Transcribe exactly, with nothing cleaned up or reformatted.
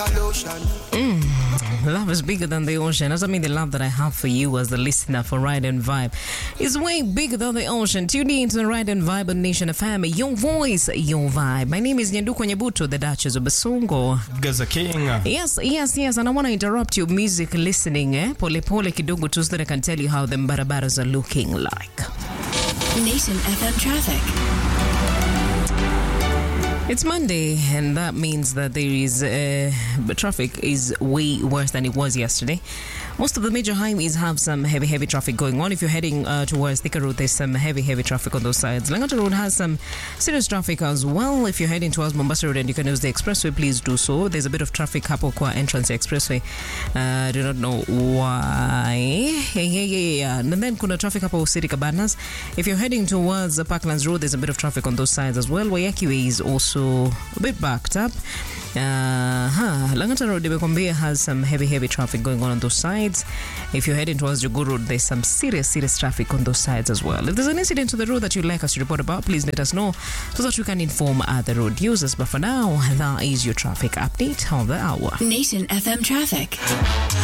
Mm, love is bigger than the ocean. Doesn't mean the love that I have for you as the listener for Ride and Vibe is way bigger than the ocean. Tune in to the Ride and Vibe on Nation F M. Your voice, your vibe. My name is Nyanduko Nyabuto, the Duchess of Basongo. Gaza King. Yes, yes, yes. And I want to interrupt your music listening. Eh? Pole pole kidogo tu so that I can tell you how the barabaras are looking like. Nation F M traffic. It's Monday, and that means that there is uh, traffic is way worse than it was yesterday. Most of the major highways have some heavy, heavy traffic going on. If you're heading uh, towards Thika Road, there's some heavy, heavy traffic on those sides. Langata Road has some serious traffic as well. If you're heading towards Mombasa Road and you can use the expressway, please do so. There's a bit of traffic hapo kwa entrance expressway. I uh, do not know why. Yeah, yeah, yeah, yeah. And then kuna traffic hapo City Cabanas. If you're heading towards uh, Parklands Road, there's a bit of traffic on those sides as well. Wayaki Way is also a bit backed up. Uh, huh. Langata Road, Debekombia has some heavy, heavy traffic going on on those sides. If you're heading towards Jogo Road, there's some serious, serious traffic on those sides as well. If there's an incident to the road that you'd like us to report about, please let us know so that we can inform other road users. But for now, that is your traffic update of the hour. Nation F M traffic.